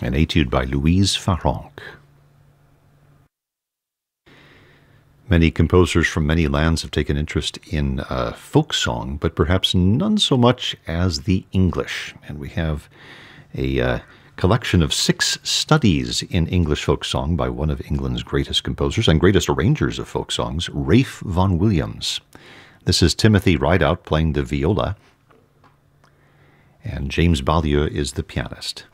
an etude by Louise Farrenc. Many composers from many lands have taken interest in folk song, but perhaps none so much as the English. And we have a collection of 6 studies in English folk song by one of England's greatest composers and greatest arrangers of folk songs, Ralph Vaughan Williams. This is Timothy Rideout playing the viola, and James Ballieu is the pianist.